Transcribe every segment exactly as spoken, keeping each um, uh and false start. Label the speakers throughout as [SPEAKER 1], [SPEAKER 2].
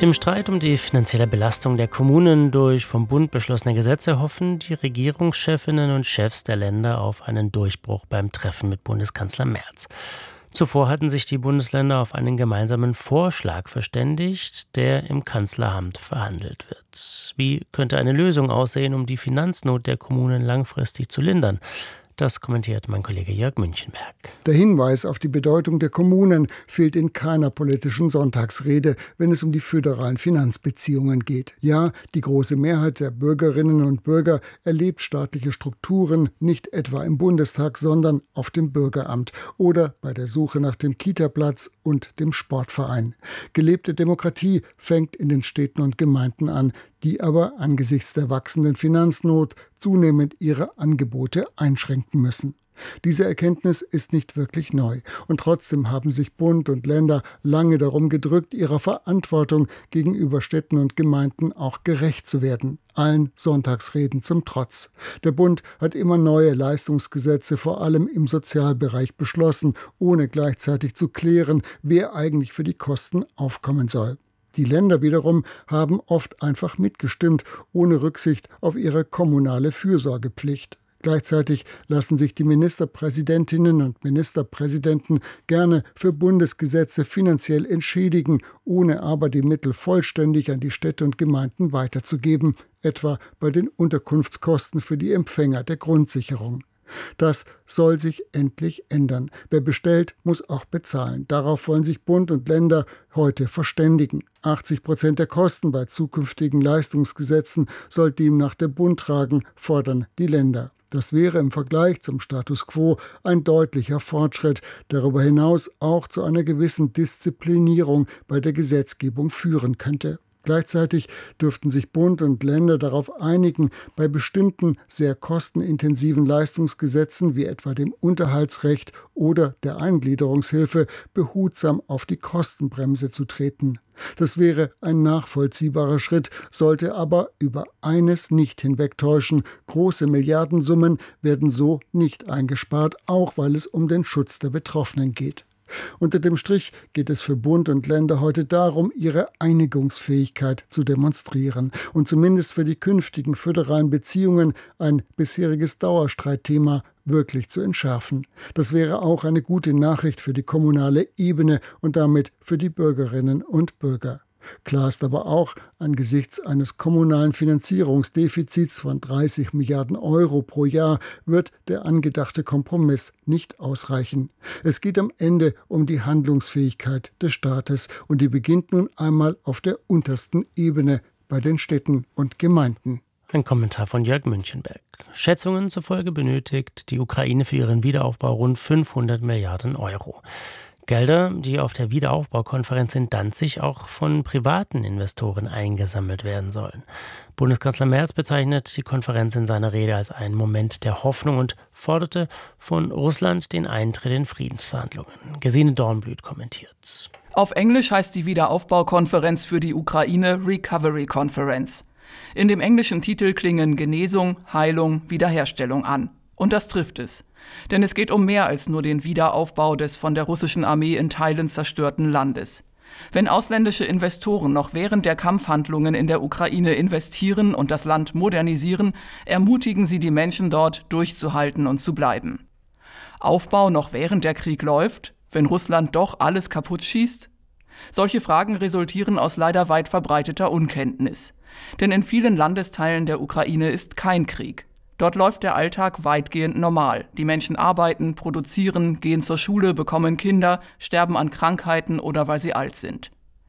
[SPEAKER 1] Im Streit um die finanzielle Belastung der Kommunen durch vom Bund beschlossene Gesetze hoffen die Regierungschefinnen und Chefs der Länder auf einen Durchbruch beim Treffen mit Bundeskanzler Merz. Zuvor hatten sich die Bundesländer auf einen gemeinsamen Vorschlag verständigt, der im Kanzleramt verhandelt wird. Wie könnte eine Lösung aussehen, um die Finanznot der Kommunen langfristig zu lindern? Das kommentiert mein Kollege Jörg Münchenberg.
[SPEAKER 2] Der Hinweis auf die Bedeutung der Kommunen fehlt in keiner politischen Sonntagsrede, wenn es um die föderalen Finanzbeziehungen geht. Ja, die große Mehrheit der Bürgerinnen und Bürger erlebt staatliche Strukturen nicht etwa im Bundestag, sondern auf dem Bürgeramt oder bei der Suche nach dem Kita-Platz und dem Sportverein. Gelebte Demokratie fängt in den Städten und Gemeinden an, die aber angesichts der wachsenden Finanznot zunehmend ihre Angebote einschränken müssen. Diese Erkenntnis ist nicht wirklich neu. Und trotzdem haben sich Bund und Länder lange darum gedrückt, ihrer Verantwortung gegenüber Städten und Gemeinden auch gerecht zu werden. Allen Sonntagsreden zum Trotz. Der Bund hat immer neue Leistungsgesetze, vor allem im Sozialbereich, beschlossen, ohne gleichzeitig zu klären, wer eigentlich für die Kosten aufkommen soll. Die Länder wiederum haben oft einfach mitgestimmt, ohne Rücksicht auf ihre kommunale Fürsorgepflicht. Gleichzeitig lassen sich die Ministerpräsidentinnen und Ministerpräsidenten gerne für Bundesgesetze finanziell entschädigen, ohne aber die Mittel vollständig an die Städte und Gemeinden weiterzugeben, etwa bei den Unterkunftskosten für die Empfänger der Grundsicherung. Das soll sich endlich ändern. Wer bestellt, muss auch bezahlen. Darauf wollen sich Bund und Länder heute verständigen. achtzig Prozent der Kosten bei zukünftigen Leistungsgesetzen soll demnach der Bund tragen, fordern die Länder. Das wäre im Vergleich zum Status quo ein deutlicher Fortschritt, darüber hinaus auch zu einer gewissen Disziplinierung bei der Gesetzgebung führen könnte. Gleichzeitig dürften sich Bund und Länder darauf einigen, bei bestimmten sehr kostenintensiven Leistungsgesetzen wie etwa dem Unterhaltsrecht oder der Eingliederungshilfe behutsam auf die Kostenbremse zu treten. Das wäre ein nachvollziehbarer Schritt, sollte aber über eines nicht hinwegtäuschen: große Milliardensummen werden so nicht eingespart, auch weil es um den Schutz der Betroffenen geht. Unter dem Strich geht es für Bund und Länder heute darum, ihre Einigungsfähigkeit zu demonstrieren und zumindest für die künftigen föderalen Beziehungen ein bisheriges Dauerstreitthema wirklich zu entschärfen. Das wäre auch eine gute Nachricht für die kommunale Ebene und damit für die Bürgerinnen und Bürger. Klar ist aber auch, angesichts eines kommunalen Finanzierungsdefizits von dreißig Milliarden Euro pro Jahr wird der angedachte Kompromiss nicht ausreichen. Es geht am Ende um die Handlungsfähigkeit des Staates und die beginnt nun einmal auf der untersten Ebene bei den Städten und Gemeinden.
[SPEAKER 1] Ein Kommentar von Jörg Münchenberg. Schätzungen zufolge benötigt die Ukraine für ihren Wiederaufbau rund fünfhundert Milliarden Euro. Gelder, die auf der Wiederaufbaukonferenz in Danzig auch von privaten Investoren eingesammelt werden sollen. Bundeskanzler Merz bezeichnet die Konferenz in seiner Rede als einen Moment der Hoffnung und forderte von Russland den Eintritt in Friedensverhandlungen. Gesine Dornblüt kommentiert.
[SPEAKER 3] Auf Englisch heißt die Wiederaufbaukonferenz für die Ukraine Recovery Conference. In dem englischen Titel klingen Genesung, Heilung, Wiederherstellung an. Und das trifft es. Denn es geht um mehr als nur den Wiederaufbau des von der russischen Armee in Teilen zerstörten Landes. Wenn ausländische Investoren noch während der Kampfhandlungen in der Ukraine investieren und das Land modernisieren, ermutigen sie die Menschen dort, durchzuhalten und zu bleiben. Aufbau noch während der Krieg läuft, wenn Russland doch alles kaputt schießt? Solche Fragen resultieren aus leider weit verbreiteter Unkenntnis. Denn in vielen Landesteilen der Ukraine ist kein Krieg. Dort läuft der Alltag weitgehend normal. Die Menschen arbeiten, produzieren, gehen zur Schule, bekommen Kinder, sterben an Krankheiten oder weil sie alt sind.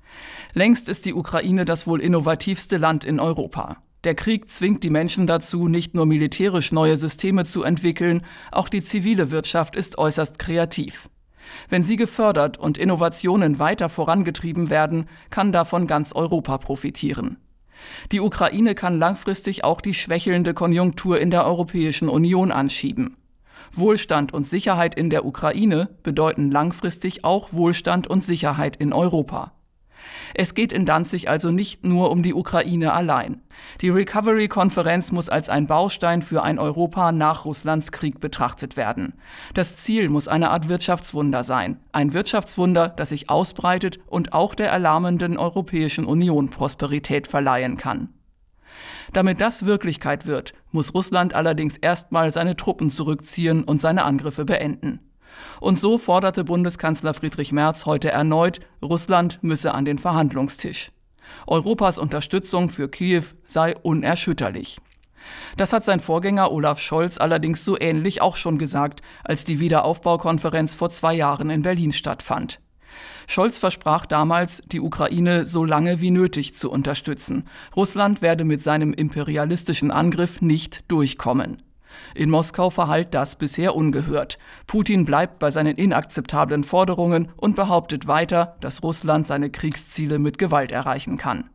[SPEAKER 3] Längst ist die Ukraine das wohl innovativste Land in Europa. Der Krieg zwingt die Menschen dazu, nicht nur militärisch neue Systeme zu entwickeln, auch die zivile Wirtschaft ist äußerst kreativ. Wenn sie gefördert und Innovationen weiter vorangetrieben werden, kann davon ganz Europa profitieren. Die Ukraine kann langfristig auch die schwächelnde Konjunktur in der Europäischen Union anschieben. Wohlstand und Sicherheit in der Ukraine bedeuten langfristig auch Wohlstand und Sicherheit in Europa. Es geht in Danzig also nicht nur um die Ukraine allein. Die Recovery-Konferenz muss als ein Baustein für ein Europa nach Russlands Krieg betrachtet werden. Das Ziel muss eine Art Wirtschaftswunder sein. Ein Wirtschaftswunder, das sich ausbreitet und auch der erlahmenden Europäischen Union Prosperität verleihen kann. Damit das Wirklichkeit wird, muss Russland allerdings erstmal seine Truppen zurückziehen und seine Angriffe beenden. Und so forderte Bundeskanzler Friedrich Merz heute erneut, Russland müsse an den Verhandlungstisch. Europas Unterstützung für Kiew sei unerschütterlich. Das hat sein Vorgänger Olaf Scholz allerdings so ähnlich auch schon gesagt, als die Wiederaufbaukonferenz vor zwei Jahren in Berlin stattfand. Scholz versprach damals, die Ukraine so lange wie nötig zu unterstützen. Russland werde mit seinem imperialistischen Angriff nicht durchkommen. In Moskau verhallt das bisher ungehört. Putin bleibt bei seinen inakzeptablen Forderungen und behauptet weiter, dass Russland seine Kriegsziele mit Gewalt erreichen kann.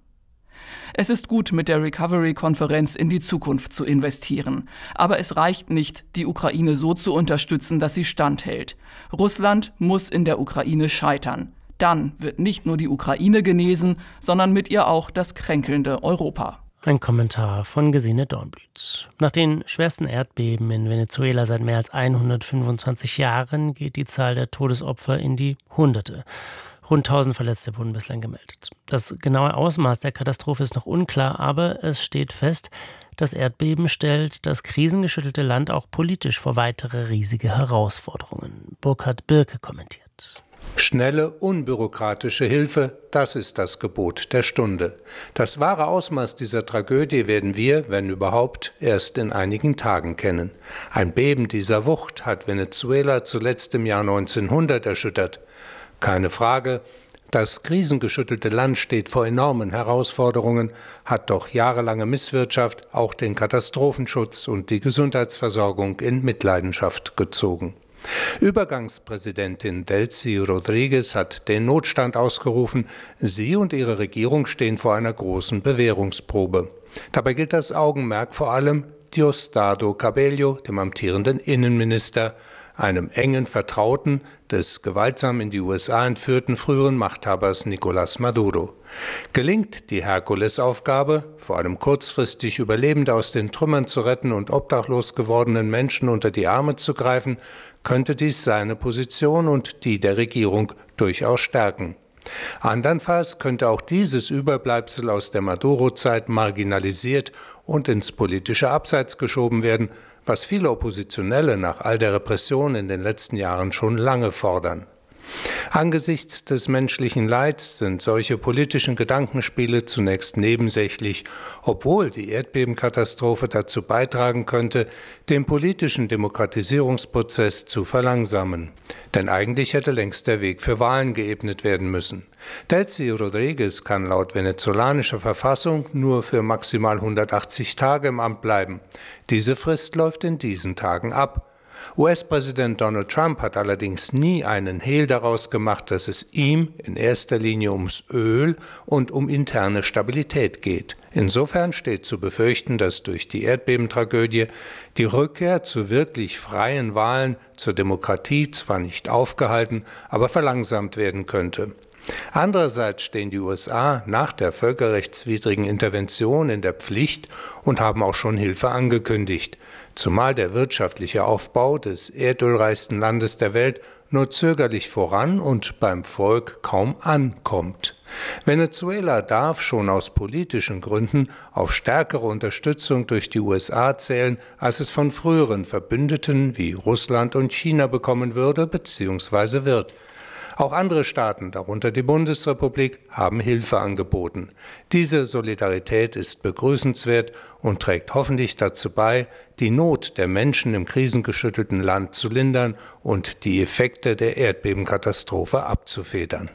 [SPEAKER 3] Es ist gut, mit der Recovery-Konferenz in die Zukunft zu investieren. Aber es reicht nicht, die Ukraine so zu unterstützen, dass sie standhält. Russland muss in der Ukraine scheitern. Dann wird nicht nur die Ukraine genesen, sondern mit ihr auch das kränkelnde Europa.
[SPEAKER 1] Ein Kommentar von Gesine Dornblüt. Nach den schwersten Erdbeben in Venezuela seit mehr als hundertfünfundzwanzig Jahren geht die Zahl der Todesopfer in die Hunderte. Rund tausend Verletzte wurden bislang gemeldet. Das genaue Ausmaß der Katastrophe ist noch unklar, aber es steht fest, das Erdbeben stellt das krisengeschüttelte Land auch politisch vor weitere riesige Herausforderungen. Burkhard Birke kommentiert.
[SPEAKER 4] Schnelle, unbürokratische Hilfe, das ist das Gebot der Stunde. Das wahre Ausmaß dieser Tragödie werden wir, wenn überhaupt, erst in einigen Tagen kennen. Ein Beben dieser Wucht hat Venezuela zuletzt im Jahr neunzehnhundert erschüttert. Keine Frage, das krisengeschüttelte Land steht vor enormen Herausforderungen, hat doch jahrelange Misswirtschaft auch den Katastrophenschutz und die Gesundheitsversorgung in Mitleidenschaft gezogen. Übergangspräsidentin Delcy Rodríguez hat den Notstand ausgerufen. Sie und ihre Regierung stehen vor einer großen Bewährungsprobe. Dabei gilt das Augenmerk vor allem Diosdado Cabello, dem amtierenden Innenminister, einem engen Vertrauten des gewaltsam in die U S A entführten früheren Machthabers Nicolás Maduro. Gelingt die Herkulesaufgabe, vor allem kurzfristig Überlebende aus den Trümmern zu retten und obdachlos gewordenen Menschen unter die Arme zu greifen, könnte dies seine Position und die der Regierung durchaus stärken. Andernfalls könnte auch dieses Überbleibsel aus der Maduro-Zeit marginalisiert und ins politische Abseits geschoben werden, was viele Oppositionelle nach all der Repression in den letzten Jahren schon lange fordern. Angesichts des menschlichen Leids sind solche politischen Gedankenspiele zunächst nebensächlich, obwohl die Erdbebenkatastrophe dazu beitragen könnte, den politischen Demokratisierungsprozess zu verlangsamen. Denn eigentlich hätte längst der Weg für Wahlen geebnet werden müssen. Delcy Rodríguez kann laut venezolanischer Verfassung nur für maximal hundertachtzig Tage im Amt bleiben. Diese Frist läuft in diesen Tagen ab. U S-Präsident Donald Trump hat allerdings nie einen Hehl daraus gemacht, dass es ihm in erster Linie ums Öl und um interne Stabilität geht. Insofern steht zu befürchten, dass durch die Erdbebentragödie die Rückkehr zu wirklich freien Wahlen zur Demokratie zwar nicht aufgehalten, aber verlangsamt werden könnte. Andererseits stehen die U S A nach der völkerrechtswidrigen Intervention in der Pflicht und haben auch schon Hilfe angekündigt, zumal der wirtschaftliche Aufbau des erdölreichsten Landes der Welt nur zögerlich voran und beim Volk kaum ankommt. Venezuela darf schon aus politischen Gründen auf stärkere Unterstützung durch die U S A zählen, als es von früheren Verbündeten wie Russland und China bekommen würde bzw. wird. Auch andere Staaten, darunter die Bundesrepublik, haben Hilfe angeboten. Diese Solidarität ist begrüßenswert und trägt hoffentlich dazu bei, die Not der Menschen im krisengeschüttelten Land zu lindern und die Effekte der Erdbebenkatastrophe abzufedern.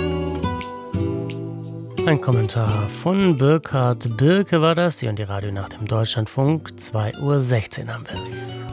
[SPEAKER 1] Ein Kommentar von Burkhard Birke war das. Sie und die Radionacht im Deutschlandfunk. zwei Uhr sechzehn haben wir es.